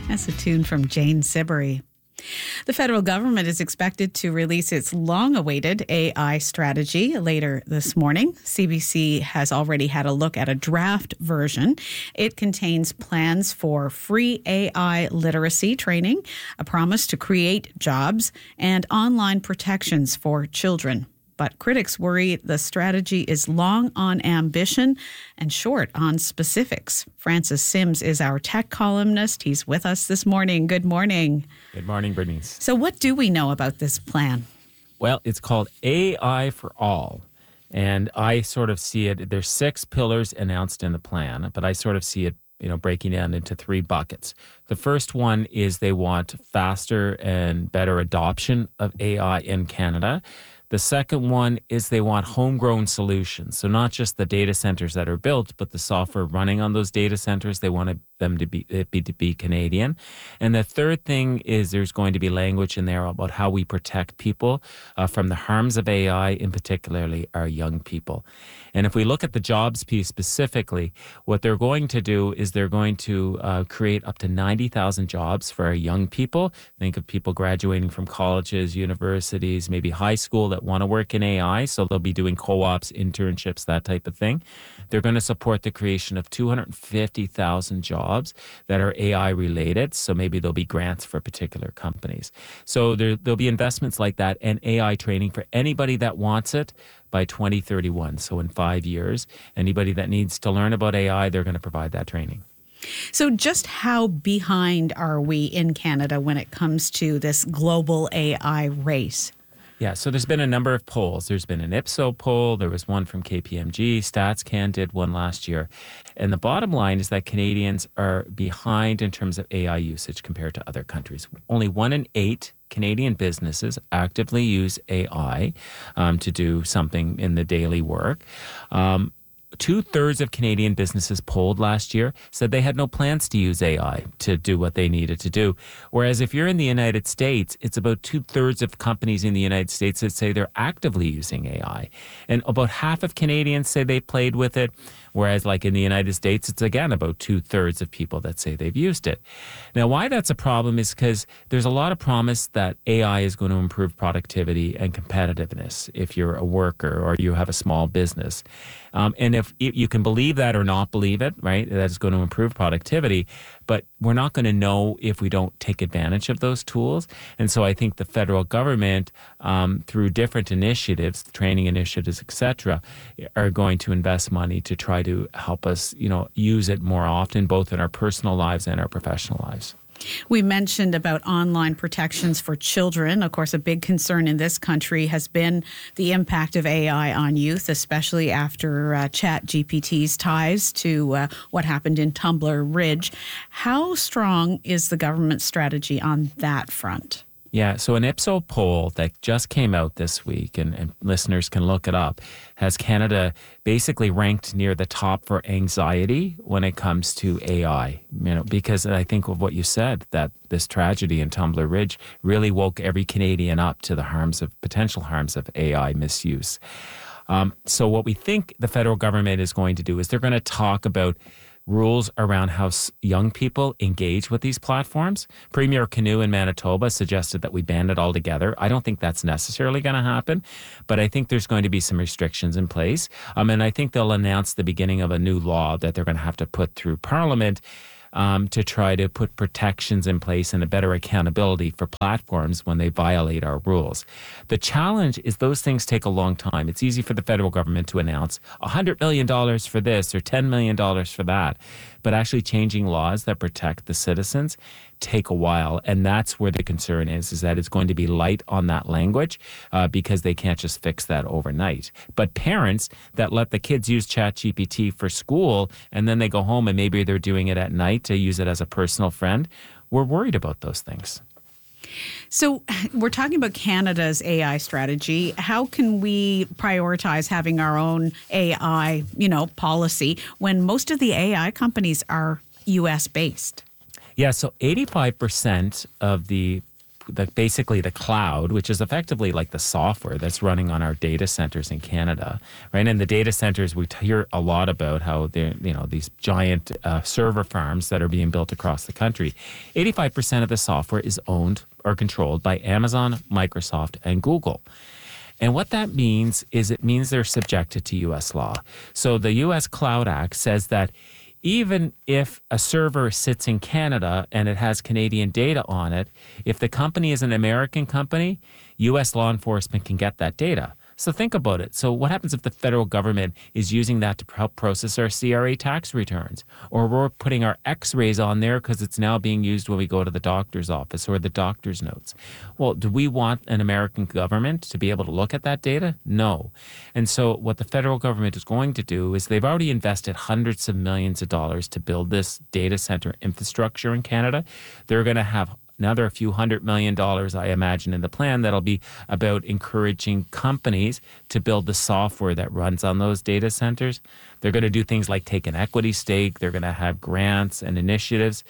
That's a tune from Jane Siberry. The federal government is expected to release its long-awaited AI strategy later this morning. CBC has already had a look at a draft version. It contains plans for free AI literacy training, a promise to create jobs, and online protections for children. But critics worry the strategy is long on ambition and short on specifics. Francis Sims is our tech columnist. He's with us this morning. Good morning. Good morning, Bernice. So what do we know about this plan? Well, it's called AI for All. And I sort of see it, there's 6 pillars announced in the plan, but I sort of see it breaking down into 3 buckets. The first one is they want faster and better adoption of AI in Canada. The second one is they want homegrown solutions. So not just the data centers that are built, but the software running on those data centers. They want them to be Canadian. And the third thing is there's going to be language in there about how we protect people from the harms of AI, in particularly our young people. And if we look at the jobs piece specifically, what they're going to do is they're going to create up to 90,000 jobs for our young people. Think of people graduating from colleges, universities, maybe high school that want to work in AI. So they'll be doing co-ops, internships, that type of thing. They're going to support the creation of 250,000 jobs that are AI related. So maybe there'll be grants for particular companies. So there'll be investments like that and AI training for anybody that wants it by 2031. So in 5 years, anybody that needs to learn about AI, they're going to provide that training. So just how behind are we in Canada when it comes to this global AI race? Yeah, so there's been a number of polls. There's been an Ipsos poll. There was one from KPMG. StatsCan did one last year. And the bottom line is that Canadians are behind in terms of AI usage compared to other countries. Only 1 in 8 Canadian businesses actively use AI to do something in the daily work. 2/3 of Canadian businesses polled last year said they had no plans to use AI to do what they needed to do. Whereas if you're in the United States, it's about 2/3 of companies in the United States that say they're actively using AI. And about half of Canadians say they played with it. Whereas like in the United States, it's again about 2/3 of people that say they've used it. Now, why that's a problem is because there's a lot of promise that AI is going to improve productivity and competitiveness if you're a worker or you have a small business. And if you can believe that or not believe it, right, that's going to improve productivity. But we're not going to know if we don't take advantage of those tools. And so I think the federal government, through different initiatives, training initiatives, et cetera, are going to invest money to try to help us, use it more often, both in our personal lives and our professional lives. We mentioned about online protections for children. Of course, a big concern in this country has been the impact of AI on youth, especially after ChatGPT's ties to what happened in Tumbler Ridge. How strong is the government strategy on that front? Yeah, so an Ipsos poll that just came out this week, and listeners can look it up, has Canada basically ranked near the top for anxiety when it comes to AI. Because I think of what you said, that this tragedy in Tumbler Ridge really woke every Canadian up to the potential harms of AI misuse. So what we think the federal government is going to do is they're going to talk about rules around how young people engage with these platforms. Premier Canoe in Manitoba suggested that we ban it altogether. I don't think that's necessarily going to happen, but I think there's going to be some restrictions in place. And I think they'll announce the beginning of a new law that they're going to have to put through Parliament to try to put protections in place and a better accountability for platforms when they violate our rules. The challenge is those things take a long time. It's easy for the federal government to announce $100 million for this or $10 million for that. But actually changing laws that protect the citizens take a while. And that's where the concern is that it's going to be light on that language because they can't just fix that overnight. But parents that let the kids use ChatGPT for school and then they go home and maybe they're doing it at night to use it as a personal friend, we're worried about those things. So we're talking about Canada's AI strategy. How can we prioritize having our own AI, policy when most of the AI companies are U.S. based? Yeah, so 85% of the basically the cloud, which is effectively like the software that's running on our data centers in Canada, right? And the data centers, we hear a lot about how they're, these giant server farms that are being built across the country. 85% of the software is owned or controlled by Amazon, Microsoft, and Google. And what that means is it means they're subjected to U.S. law. So the U.S. Cloud Act says that even if a server sits in Canada and it has Canadian data on it, if the company is an American company, U.S. law enforcement can get that data. So think about it. So what happens if the federal government is using that to help process our CRA tax returns? Or we're putting our x-rays on there because it's now being used when we go to the doctor's office or the doctor's notes. Well, do we want an American government to be able to look at that data? No. And so what the federal government is going to do is they've already invested hundreds of millions of dollars to build this data center infrastructure in Canada. They're going to have another few $100 million, I imagine, in the plan that'll be about encouraging companies to build the software that runs on those data centers. They're going to do things like take an equity stake. They're going to have grants and initiatives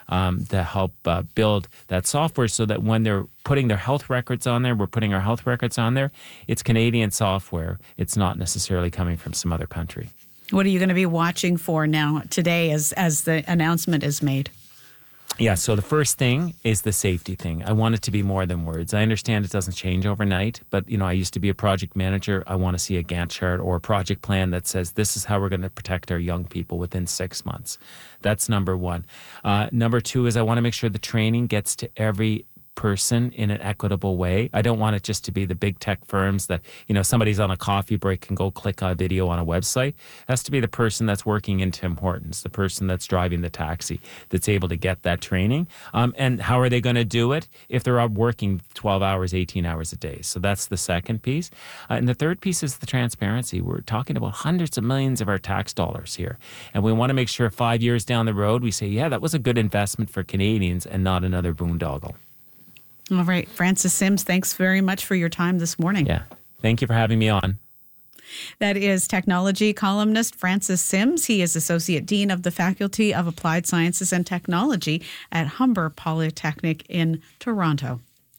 to help build that software so that when they're putting their health records on there, we're putting our health records on there, it's Canadian software. It's not necessarily coming from some other country. What are you going to be watching for now today as the announcement is made? Yeah, so the first thing is the safety thing. I want it to be more than words. I understand it doesn't change overnight, but I used to be a project manager. I want to see a Gantt chart or a project plan that says this is how we're going to protect our young people within 6 months. That's number one. Number two is I want to make sure the training gets to every person in an equitable way. I don't want it just to be the big tech firms that, somebody's on a coffee break and go click a video on a website. It has to be the person that's working in Tim Hortons, the person that's driving the taxi, that's able to get that training. And how are they going to do it if they're working 12 hours, 18 hours a day? So that's the second piece. And the third piece is the transparency. We're talking about hundreds of millions of our tax dollars here. And we want to make sure 5 years down the road, we say, yeah, that was a good investment for Canadians and not another boondoggle. All right. Francis Sims, thanks very much for your time this morning. Yeah. Thank you for having me on. That is technology columnist Francis Sims. He is Associate Dean of the Faculty of Applied Sciences and Technology at Humber Polytechnic in Toronto.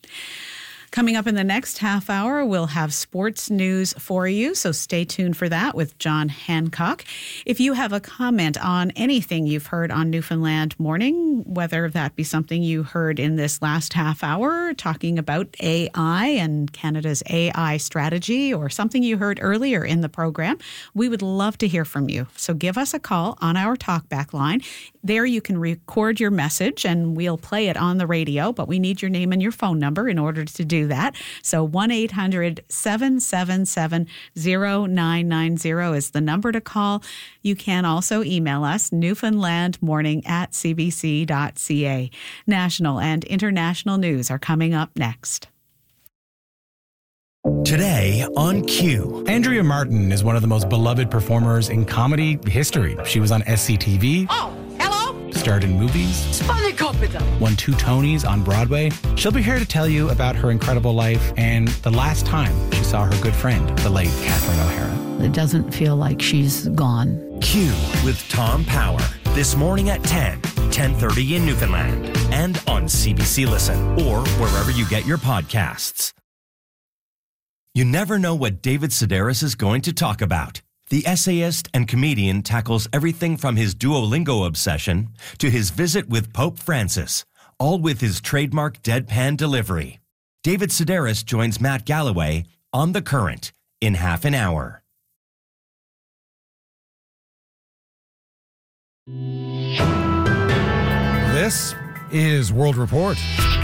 Coming up in the next half hour, we'll have sports news for you, so stay tuned for that with John Hancock. If you have a comment on anything you've heard on Newfoundland Morning, whether that be something you heard in this last half hour talking about AI and Canada's AI strategy, or something you heard earlier in the program, we would love to hear from you. So give us a call on our talkback line. There you can record your message and we'll play it on the radio, but we need your name and your phone number in order to do that. So 1-800-777-0990 is the number to call. You can also email us, newfoundlandmorning@cbc.ca. National and international news are coming up next. Today on Q. Andrea Martin is one of the most beloved performers in comedy history. She was on SCTV. Oh, hello? Starred in movies. Spanakopita. Won 2 Tonys on Broadway. She'll be here to tell you about her incredible life and the last time she saw her good friend, the late Catherine O'Hara. It doesn't feel like she's gone. Q with Tom Power. This morning at 10:30 in Newfoundland. And on CBC Listen or wherever you get your podcasts. You never know what David Sedaris is going to talk about. The essayist and comedian tackles everything from his Duolingo obsession to his visit with Pope Francis, all with his trademark deadpan delivery. David Sedaris joins Matt Galloway on The Current in half an hour. This is World Report.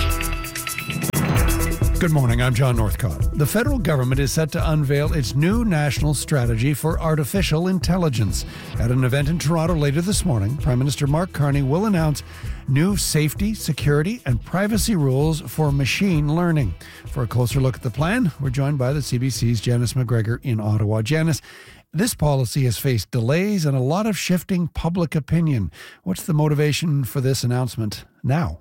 Good morning, I'm John Northcott. The federal government is set to unveil its new national strategy for artificial intelligence. At an event in Toronto later this morning, Prime Minister Mark Carney will announce new safety, security, and privacy rules for machine learning. For a closer look at the plan, we're joined by the CBC's Janice McGregor in Ottawa. Janice, this policy has faced delays and a lot of shifting public opinion. What's the motivation for this announcement now?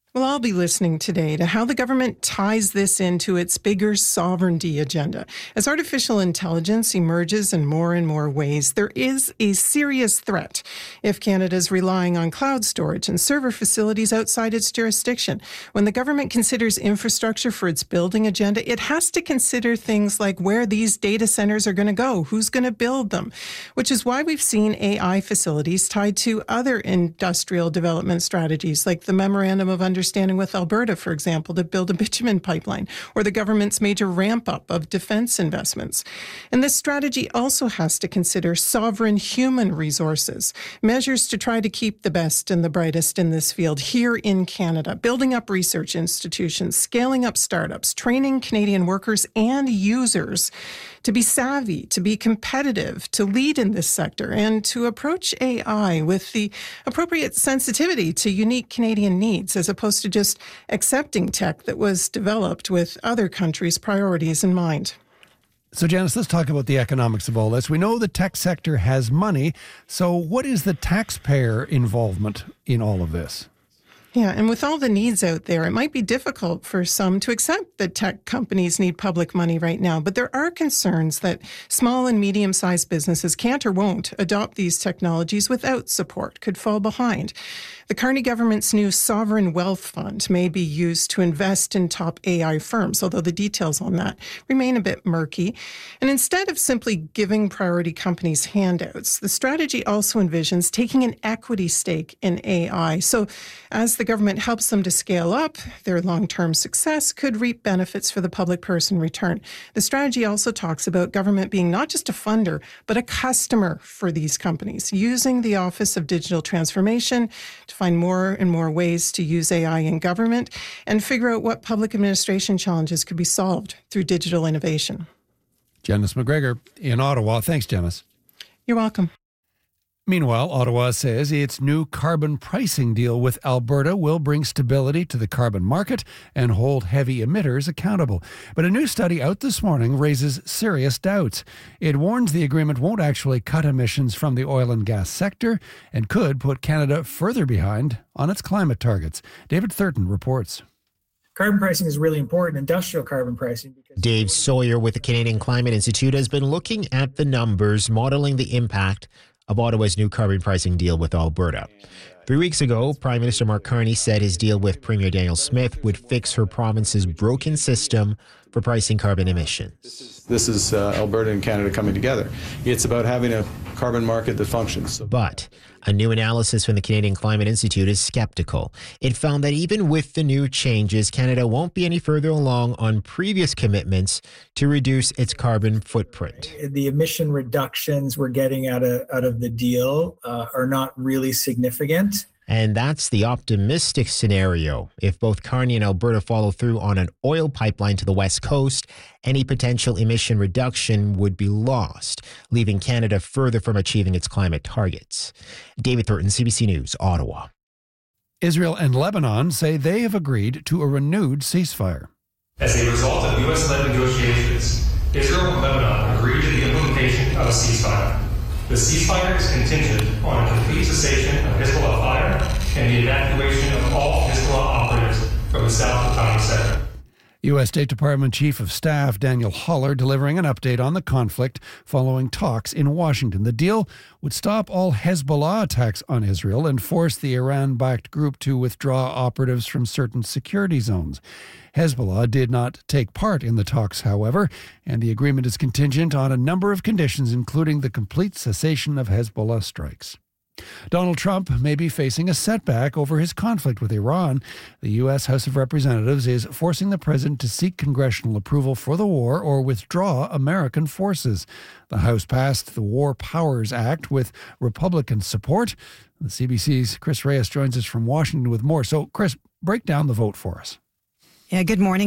Well, I'll be listening today to how the government ties this into its bigger sovereignty agenda. As artificial intelligence emerges in more ways, there is a serious threat if Canada is relying on cloud storage and server facilities outside its jurisdiction. When the government considers infrastructure for its building agenda, it has to consider things like where these data centers are going to go, who's going to build them, which is why we've seen AI facilities tied to other industrial development strategies, like the Memorandum of Understanding with Alberta, for example, to build a bitumen pipeline, or the government's major ramp-up of defense investments. And this strategy also has to consider sovereign human resources, measures to try to keep the best and the brightest in this field here in Canada, building up research institutions, scaling up startups, training Canadian workers and users to be savvy, to be competitive, to lead in this sector, and to approach AI with the appropriate sensitivity to unique Canadian needs, as opposed to just accepting tech that was developed with other countries' priorities in mind. So, Janice, let's talk about the economics of all this. We know the tech sector has money. So what is the taxpayer involvement in all of this? Yeah, and with all the needs out there, it might be difficult for some to accept that tech companies need public money right now. But there are concerns that small and medium-sized businesses can't or won't adopt these technologies without support, could fall behind. The Carney government's new Sovereign Wealth Fund may be used to invest in top AI firms, although the details on that remain a bit murky. And instead of simply giving priority companies handouts, the strategy also envisions taking an equity stake in AI. So as the government helps them to scale up, their long-term success could reap benefits for the public purse in return. The strategy also talks about government being not just a funder, but a customer for these companies, using the Office of Digital Transformation to find more and more ways to use AI in government and figure out what public administration challenges could be solved through digital innovation. Janice McGregor in Ottawa. Thanks, Janice. You're welcome. Meanwhile, Ottawa says its new carbon pricing deal with Alberta will bring stability to the carbon market and hold heavy emitters accountable. But a new study out this morning raises serious doubts. It warns the agreement won't actually cut emissions from the oil and gas sector and could put Canada further behind on its climate targets. David Thurton reports. Carbon pricing is really important, industrial carbon pricing. Dave Sawyer with the Canadian Climate Institute has been looking at the numbers, modeling the impact of Ottawa's new carbon pricing deal with Alberta. 3 weeks ago, Prime Minister Mark Carney said his deal with Premier Danielle Smith would fix her province's broken system for pricing carbon emissions. This is Alberta and Canada coming together. It's about having a carbon market that functions. But a new analysis from the Canadian Climate Institute is skeptical. It found that even with the new changes, Canada won't be any further along on previous commitments to reduce its carbon footprint. The emission reductions we're getting out of the deal are not really significant. And that's the optimistic scenario. If both Carney and Alberta follow through on an oil pipeline to the west coast, any potential emission reduction would be lost, leaving Canada further from achieving its climate targets. David Thurton, CBC News, Ottawa. Israel and Lebanon say they have agreed to a renewed ceasefire. As a result of U.S.-led negotiations, Israel and Lebanon agreed to the implementation of a ceasefire. The ceasefire is contingent on a complete cessation of Hezbollah fire and the evacuation of all Hezbollah operatives from the South Litani sector. U.S. State Department Chief of Staff Daniel Haller delivering an update on the conflict following talks in Washington. The deal would stop all Hezbollah attacks on Israel and force the Iran-backed group to withdraw operatives from certain security zones. Hezbollah did not take part in the talks, however, and the agreement is contingent on a number of conditions, including the complete cessation of Hezbollah strikes. Donald Trump may be facing a setback over his conflict with Iran. The U.S. House of Representatives is forcing the president to seek congressional approval for the war or withdraw American forces. The House passed the War Powers Act with Republican support. The CBC's Chris Reyes joins us from Washington with more. So, Chris, break down the vote for us. Yeah, good morning.